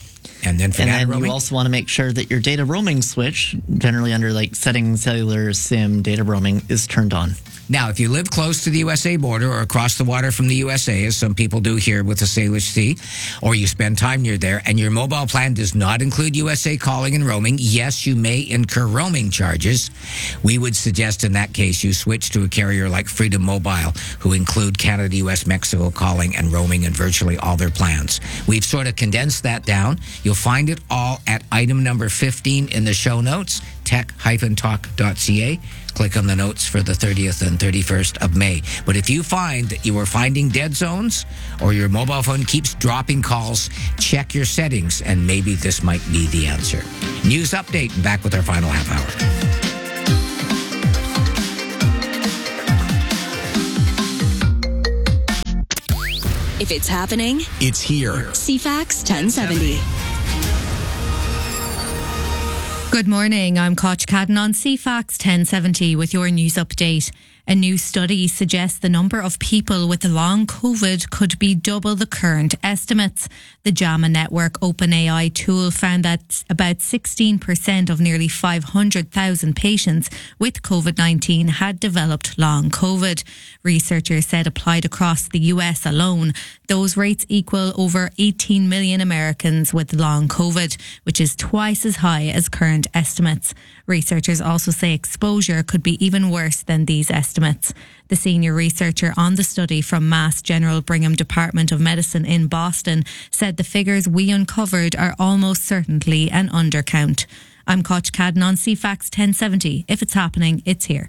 And then for and data then roaming? you also want to make sure that your data roaming switch, generally under like setting cellular SIM data roaming, is turned on. Now, if you live close to the U S A border or across the water from the U S A, as some people do here with the Salish Sea, or you spend time near there, and your mobile plan does not include U S A calling and roaming, yes, you may incur roaming charges. We would suggest in that case you switch to a carrier like Freedom Mobile, who include Canada, U S, Mexico calling and roaming in virtually all their plans. We've sort of condensed that down. You'll find it all at item number fifteen in the show notes, tech dash talk dot c a. Click on the notes for the thirtieth and thirty-first of May. But if you find that you are finding dead zones or your mobile phone keeps dropping calls, check your settings and maybe this might be the answer. News update, back with our final half hour. If it's happening, it's here. C FAX ten seventy. Good morning, I'm Koch Cadden on C FAX ten seventy with your news update. A new study suggests the number of people with long COVID could be double the current estimates. The JAMA Network OpenAI tool found that about sixteen percent of nearly five hundred thousand patients with COVID nineteen had developed long COVID. Researchers said applied across the U S alone, those rates equal over eighteen million Americans with long COVID, which is twice as high as current estimates. Researchers also say exposure could be even worse than these estimates. The senior researcher on the study from Mass General Brigham Department of Medicine in Boston said the figures we uncovered are almost certainly an undercount. I'm Koch Cadden on C FAX ten seventy. If it's happening, it's here.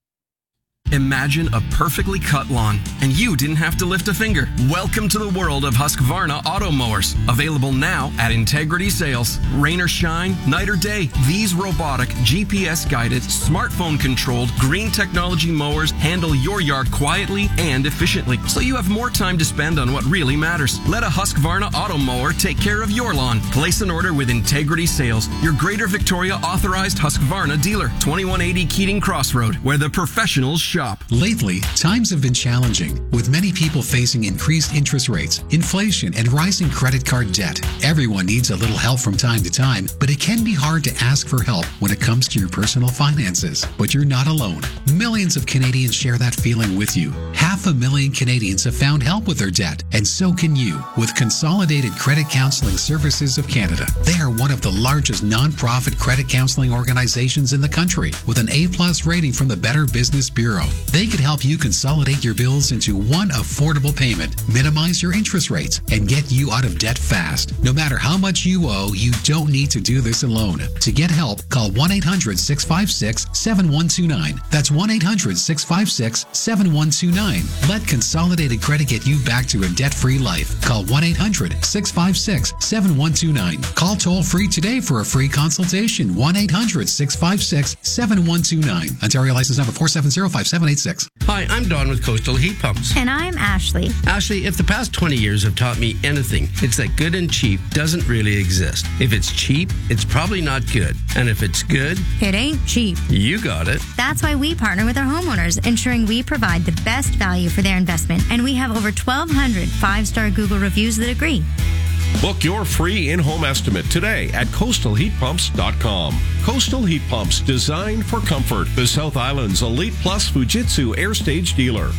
Imagine a perfectly cut lawn, and you didn't have to lift a finger. Welcome to the world of Husqvarna auto mowers. Available now at Integrity Sales. Rain or shine, night or day, these robotic, G P S-guided, smartphone-controlled, green technology mowers handle your yard quietly and efficiently, so you have more time to spend on what really matters. Let a Husqvarna auto mower take care of your lawn. Place an order with Integrity Sales, your Greater Victoria authorized Husqvarna dealer. twenty-one eighty Keating Crossroad, where the professionals shop. Lately, times have been challenging, with many people facing increased interest rates, inflation, and rising credit card debt. Everyone needs a little help from time to time, but it can be hard to ask for help when it comes to your personal finances. But you're not alone. Millions of Canadians share that feeling with you. Half a million Canadians have found help with their debt, and so can you with Consolidated Credit Counseling Services of Canada. They are one of the largest non-profit credit counseling organizations in the country, with an A-plus rating from the Better Business Bureau. They could help you consolidate your bills into one affordable payment, minimize your interest rates, and get you out of debt fast. No matter how much you owe, you don't need to do this alone. To get help, call one eight hundred six five six seven one two nine. That's one eight hundred six five six seven one two nine. Let Consolidated Credit get you back to a debt-free life. Call one eight hundred six five six seven one two nine. Call toll-free today for a free consultation. one eight hundred six five six seven one two nine. Ontario license number four seven zero five seven eight six. Hi, I'm Don with Coastal Heat Pumps. And I'm Ashley. Ashley, if the past twenty years have taught me anything, it's that good and cheap doesn't really exist. If it's cheap, it's probably not good. And if it's good, it ain't cheap. You got it. That's why we partner with our homeowners, ensuring we provide the best value for their investment. And we have over twelve hundred five-star Google reviews that agree. Book your free in-home estimate today at coastal heat pumps dot com. Coastal Heat Pumps, designed for comfort. The South Island's Elite Plus Fujitsu Air Stage dealer.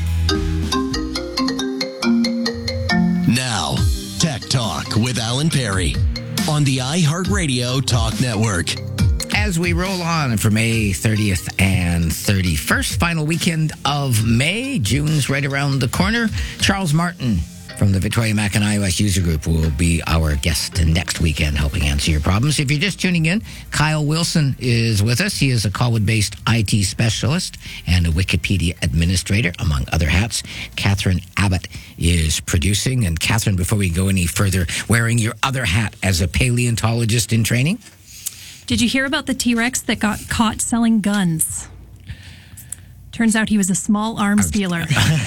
Now, Tech Talk with Alan Perry on the iHeartRadio Talk Network. As we roll on for May thirtieth and thirty-first, final weekend of May, June's right around the corner. Charles Martin from the Victoria Mac and iOS User Group will be our guest next weekend, helping answer your problems. If you're just tuning in, Kyle Wilson is with us. He is a Colwood-based I T specialist and a Wikipedia administrator, among other hats. Catherine Abbott is producing. And Catherine, before we go any further, wearing your other hat as a paleontologist in training? Did you hear about the T-Rex that got caught selling guns? Turns out he was a small arms dealer.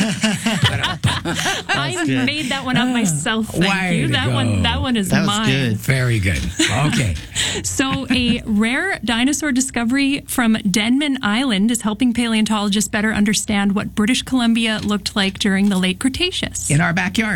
I good. made that one up myself. Thank Way you. to That go. one. That one is That was mine. good. Very good. Okay. So, a rare dinosaur discovery from Denman Island is helping paleontologists better understand what British Columbia looked like during the late Cretaceous. In our backyard.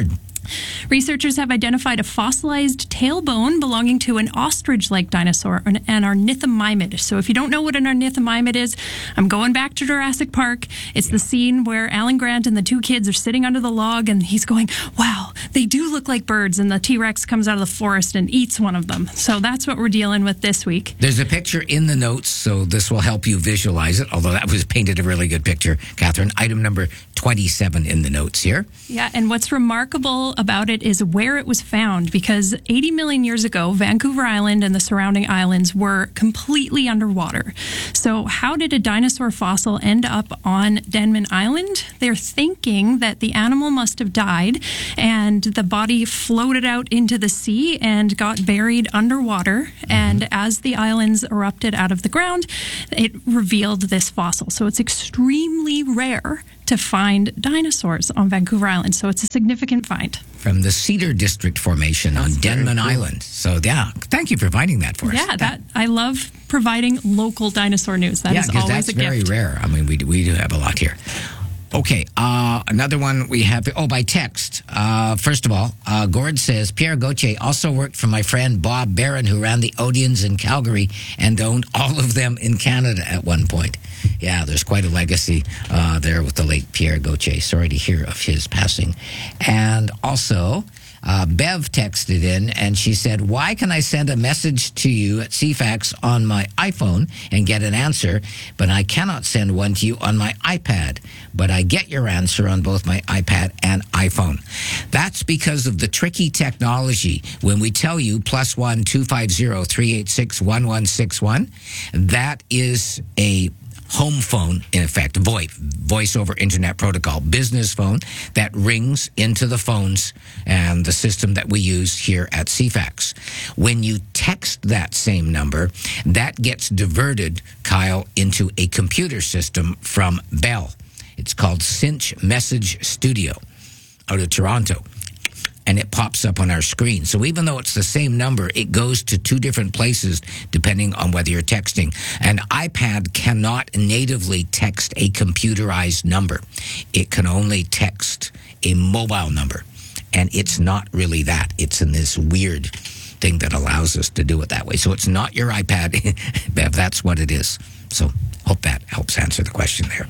Researchers have identified a fossilized tailbone belonging to an ostrich-like dinosaur, an, an ornithomimid. So if you don't know what an ornithomimid is, I'm going back to Jurassic Park. It's the scene where Alan Grant and the two kids are sitting under the log, and he's going, wow, they do look like birds, and the T-Rex comes out of the forest and eats one of them. So that's what we're dealing with this week. There's a picture in the notes, so this will help you visualize it, although that was painted a really good picture, Catherine. Item number twenty-seven in the notes here. Yeah, and what's remarkable about it is where it was found, because eighty million years ago, Vancouver Island and the surrounding islands were completely underwater. So how did a dinosaur fossil end up on Denman Island? They're thinking that the animal must have died and the body floated out into the sea and got buried underwater. Mm-hmm. And as the islands erupted out of the ground, it revealed this fossil. So it's extremely rare to find dinosaurs on Vancouver Island. So it's a significant find. From the Cedar District Formation That's on Denman cool. Island. So, yeah, thank you for finding that for us. Yeah, that I love providing local dinosaur news. That yeah, is always that's a gift. very rare. I mean, we do, we do have a lot here. Okay, uh, another one we have, oh, by text. Uh, first of all, uh, Gord says, Pierre Gauthier also worked for my friend Bob Barron, who ran the Odeons in Calgary and owned all of them in Canada at one point. Yeah, there's quite a legacy uh, there with the late Pierre Gauthier. Sorry to hear of his passing. And also, uh, Bev texted in and she said, why can I send a message to you at C FAX on my iPhone and get an answer, but I cannot send one to you on my iPad, but I get your answer on both my iPad and iPhone? That's because of the tricky technology. When we tell you plus one two five zero three eight six one one six one, that is a home phone, in effect, VoIP, voice over internet protocol, business phone that rings into the phones and the system that we use here at C FAX. When you text that same number, that gets diverted, Kyle, into a computer system from Bell. It's called Cinch Message Studio out of Toronto. And it pops up on our screen. So even though it's the same number, it goes to two different places depending on whether you're texting. An iPad cannot natively text a computerized number. It can only text a mobile number. And it's not really that. It's in this weird thing that allows us to do it that way. So it's not your iPad, Bev. That's what it is. So hope that helps answer the question there.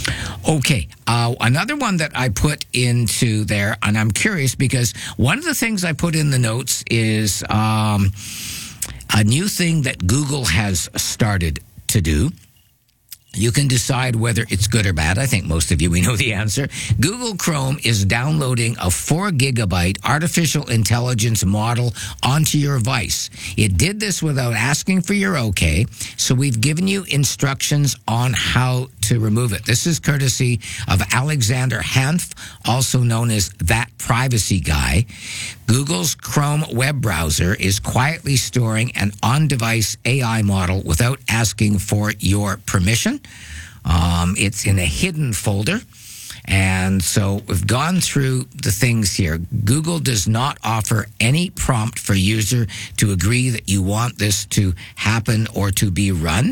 Okay, uh, another one that I put into there, and I'm curious because one of the things I put in the notes is um, a new thing that Google has started to do. You can decide whether it's good or bad. I think most of you, we know the answer. Google Chrome is downloading a four gigabyte artificial intelligence model onto your device. It did this without asking for your okay, so we've given you instructions on how to remove it. This is courtesy of Alexander Hanf, also known as That Privacy Guy. Google's Chrome web browser is quietly storing an on-device A I model without asking for your permission. Um, it's in a hidden folder. And so we've gone through the things here. Google does not offer any prompt for user to agree that you want this to happen or to be run.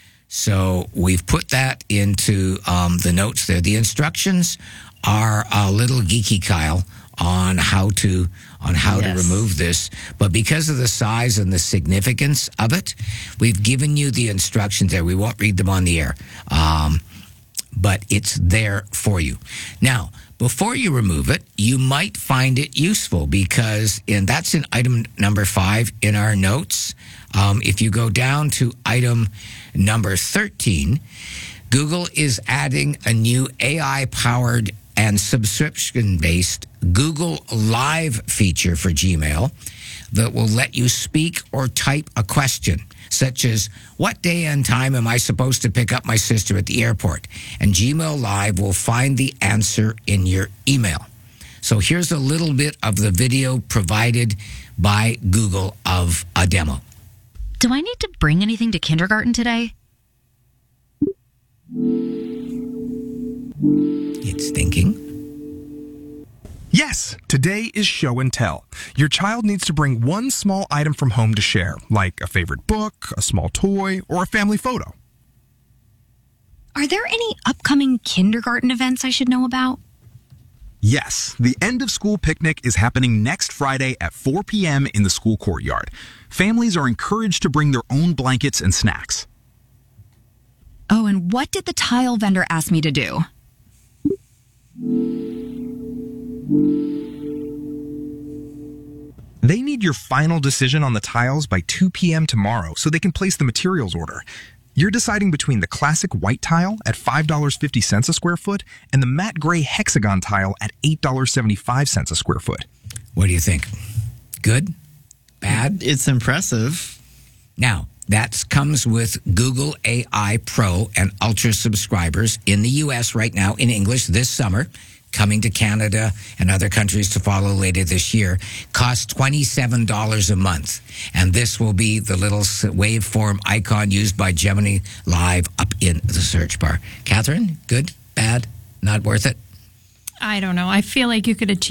So we've put that into um, the notes there. The instructions are a little geeky, Kyle, on how to on how yes. to remove this. But because of the size and the significance of it, we've given you the instructions there. We won't read them on the air, um, but it's there for you. Now, before you remove it, you might find it useful because, and that's in item number five in our notes. Um, if you go down to item number thirteen, Google is adding a new A I-powered and subscription-based Google Live feature for Gmail that will let you speak or type a question, such as, what day and time am I supposed to pick up my sister at the airport? And Gmail Live will find the answer in your email. So here's a little bit of the video provided by Google of a demo. Do I need to bring anything to kindergarten today? It's thinking. Yes, today is show and tell. Your child needs to bring one small item from home to share, like a favorite book, a small toy, or a family photo. Are there any upcoming kindergarten events I should know about? Yes, the end of school picnic is happening next Friday at four p.m. in the school courtyard. Families are encouraged to bring their own blankets and snacks. Oh, and what did the tile vendor ask me to do? They need your final decision on the tiles by two p.m. tomorrow so they can place the materials order. You're deciding between the classic white tile at five dollars and fifty cents a square foot and the matte gray hexagon tile at eight dollars and seventy-five cents a square foot. What do you think? Good? Bad? It's impressive. Now, that comes with Google A I Pro and Ultra subscribers in the U S right now in English this summer, coming to Canada and other countries to follow later this year. Costs twenty-seven dollars a month. And this will be the little waveform icon used by Gemini Live up in the search bar. Catherine, good, bad, not worth it? I don't know. I feel like you could achieve